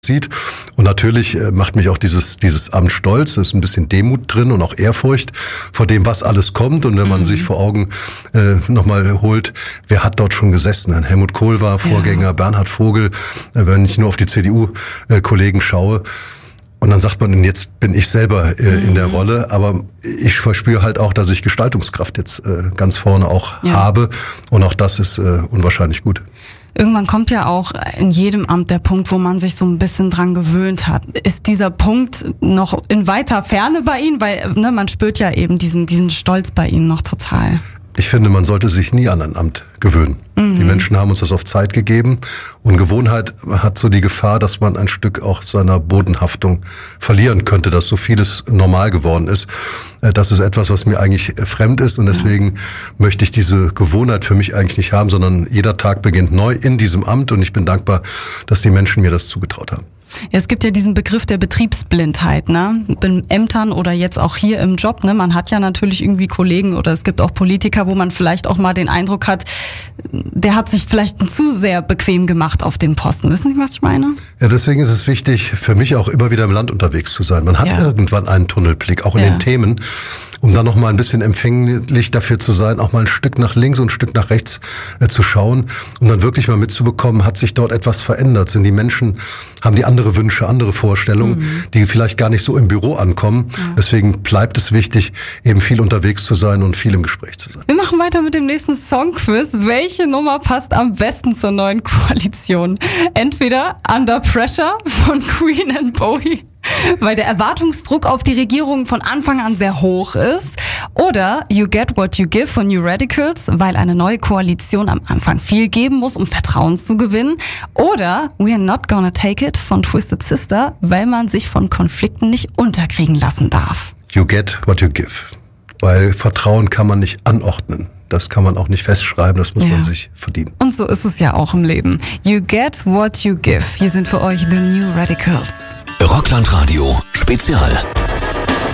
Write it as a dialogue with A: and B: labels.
A: sieht. Und natürlich macht mich auch dieses Amt stolz. Es ist ein bisschen Demut drin und auch Ehrfurcht vor dem, was alles kommt. Und wenn man sich vor Augen nochmal holt, wer hat dort schon gesessen? Ein Helmut Kohl war Vorgänger, Bernhard Vogel, wenn ich nur auf die CDU-Kollegen schaue. Und dann sagt man, jetzt bin ich selber in der Rolle, aber ich verspüre halt auch, dass ich Gestaltungskraft jetzt ganz vorne auch habe. Und auch das ist unwahrscheinlich gut.
B: Irgendwann kommt ja auch in jedem Amt der Punkt, wo man sich so ein bisschen dran gewöhnt hat. Ist dieser Punkt noch in weiter Ferne bei Ihnen? Weil man spürt ja eben diesen Stolz bei Ihnen noch total.
A: Ich finde, man sollte sich nie an ein Amt gewöhnen. Die Menschen haben uns das auf Zeit gegeben und Gewohnheit hat so die Gefahr, dass man ein Stück auch seiner Bodenhaftung verlieren könnte, dass so vieles normal geworden ist. Das ist etwas, was mir eigentlich fremd ist und deswegen möchte ich diese Gewohnheit für mich eigentlich nicht haben, sondern jeder Tag beginnt neu in diesem Amt und ich bin dankbar, dass die Menschen mir das zugetraut haben.
B: Ja, es gibt ja diesen Begriff der Betriebsblindheit, ne? In Ämtern oder jetzt auch hier im Job, ne? Man hat ja natürlich irgendwie Kollegen oder es gibt auch Politiker, wo man vielleicht auch mal den Eindruck hat, der hat sich vielleicht zu sehr bequem gemacht auf dem Posten. Wissen Sie, was ich meine?
A: Ja, deswegen ist es wichtig, für mich auch immer wieder im Land unterwegs zu sein. Man hat irgendwann einen Tunnelblick, auch in den Themen, um dann noch mal ein bisschen empfänglich dafür zu sein, auch mal ein Stück nach links und ein Stück nach rechts zu schauen, um dann wirklich mal mitzubekommen, hat sich dort etwas verändert? Sind die Menschen, haben die andere Wünsche, andere Vorstellungen, die vielleicht gar nicht so im Büro ankommen? Deswegen bleibt es wichtig, eben viel unterwegs zu sein und viel im Gespräch zu sein.
B: Wir machen weiter mit dem nächsten Songquiz. Welche Nummer passt am besten zur neuen Koalition? Entweder Under Pressure von Queen and Bowie, weil der Erwartungsdruck auf die Regierung von Anfang an sehr hoch ist. Oder You Get What You Give von New Radicals, weil eine neue Koalition am Anfang viel geben muss, um Vertrauen zu gewinnen. Oder We're Not Gonna Take It von Twisted Sister, weil man sich von Konflikten nicht unterkriegen lassen darf.
A: You get what you give. Weil Vertrauen kann man nicht anordnen. Das kann man auch nicht festschreiben, das muss man sich verdienen.
B: Und so ist es ja auch im Leben. You get what you give. Hier sind für euch The New Radicals.
C: Rockland Radio Spezial.